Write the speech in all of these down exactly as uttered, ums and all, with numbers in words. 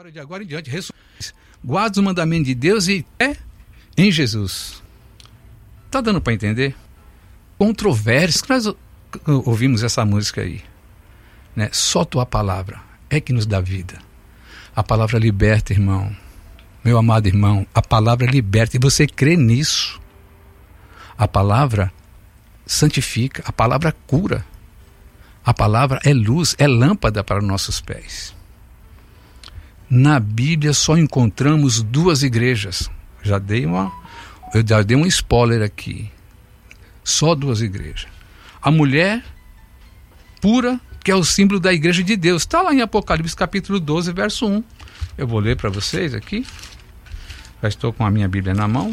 agora, de agora em diante, guarda os mandamentos de Deus e é em Jesus. Tá dando para entender? Controvérsios, que nós ouvimos essa música aí, né? Só tua palavra é que nos dá vida. A palavra liberta, irmão. Meu amado irmão, a palavra liberta, e você crê nisso. A palavra santifica, a palavra cura. A palavra é luz, é lâmpada para nossos pés. Na Bíblia só encontramos duas igrejas. Já dei uma, eu já dei um spoiler aqui. Só duas igrejas. A mulher pura, que é o símbolo da igreja de Deus. Está lá em Apocalipse capítulo doze, verso um. Eu vou ler para vocês aqui. Já estou com a minha Bíblia na mão.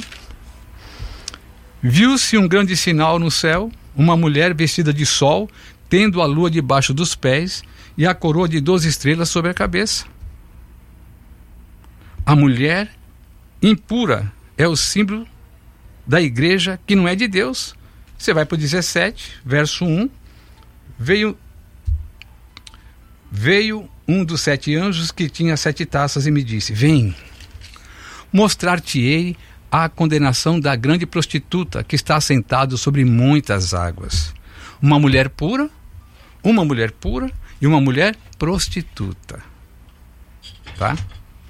Viu-se um grande sinal no céu, uma mulher vestida de sol, tendo a lua debaixo dos pés e a coroa de doze estrelas sobre a cabeça. A mulher impura é o símbolo da igreja que não é de Deus. Você vai para o dezessete, verso um. Veio, veio um dos sete anjos que tinha sete taças e me disse: vem, mostrar-te-ei a condenação da grande prostituta que está assentado sobre muitas águas. Uma mulher pura, uma mulher pura e uma mulher prostituta. Tá?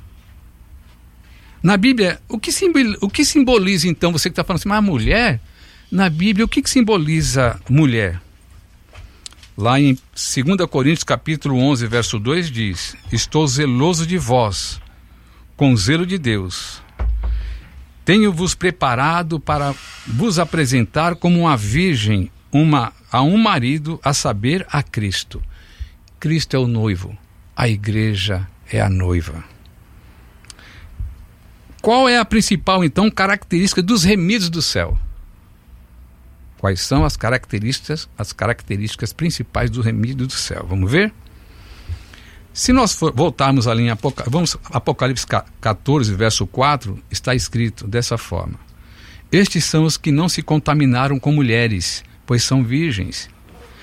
Na Bíblia, o que, simboliza, o que simboliza então, você que está falando assim, mas a mulher, na Bíblia, o que, que simboliza mulher? Lá em dois Coríntios capítulo onze, verso dois diz: estou zeloso de vós, com zelo de Deus. Tenho-vos preparado para vos apresentar como uma virgem uma, a um marido, a saber, a Cristo. Cristo é o noivo, a igreja é a noiva. Qual é a principal, então, característica dos remidos do céu? Quais são as características, as características principais do remido do céu? Vamos ver? Se nós for, voltarmos ali em Apocalipse, vamos, Apocalipse catorze, verso quatro, está escrito dessa forma: estes são os que não se contaminaram com mulheres, pois são virgens.